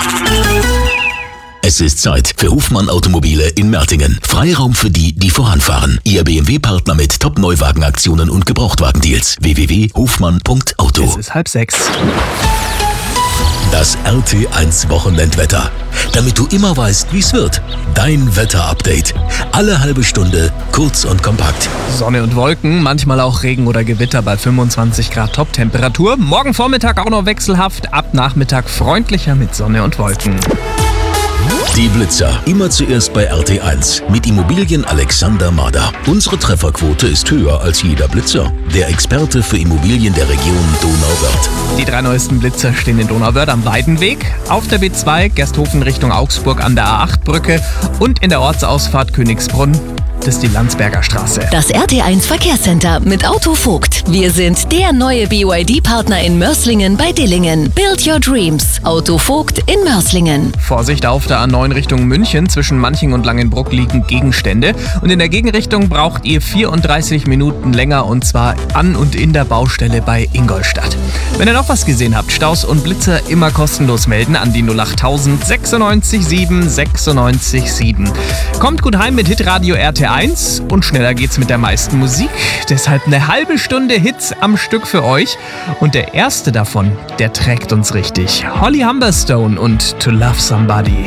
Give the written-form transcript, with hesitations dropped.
Es ist Zeit für Hofmann Automobile in Mertingen. Freiraum für die, die voranfahren. Ihr BMW-Partner mit Top-Neuwagenaktionen und Gebrauchtwagendeals. www.hofmann.auto. Es ist 5:30. Das RT1 Wochenendwetter. Damit du immer weißt, wie es wird. Dein Wetter-Update. Alle halbe Stunde, kurz und kompakt. Sonne und Wolken, manchmal auch Regen oder Gewitter bei 25 Grad Top-Temperatur. Morgen Vormittag auch noch wechselhaft, ab Nachmittag freundlicher mit Sonne und Wolken. Die Blitzer. Immer zuerst bei RT1. Mit Immobilien Alexander Mader. Unsere Trefferquote ist höher als jeder Blitzer. Der Experte für Immobilien der Region Donauwörth. Die 3 neuesten Blitzer stehen in Donauwörth am Weidenweg, auf der B2 Gersthofen Richtung Augsburg an der A8-Brücke und in der Ortsausfahrt Königsbrunn. Das ist die Landsberger Straße. Das RT1 Verkehrscenter mit Autovogt. Wir sind der neue BYD-Partner in Mörs-Lingen bei Dillingen. Build your dreams. Autovogt in Mörs-Lingen. Vorsicht auf der A9 Richtung München. Zwischen Manching und Langenbruck liegen Gegenstände. Und in der Gegenrichtung braucht ihr 34 Minuten länger, und zwar an und in der Baustelle bei Ingolstadt. Wenn ihr noch was gesehen habt, Staus und Blitzer immer kostenlos melden an die 08000 96 7 96 7. Kommt gut heim mit Hitradio RT1 und schneller geht's mit der meisten Musik. Deshalb eine halbe Stunde Hits am Stück für euch. Und der erste davon, der trägt uns richtig. Holly Humberstone und To Love Somebody.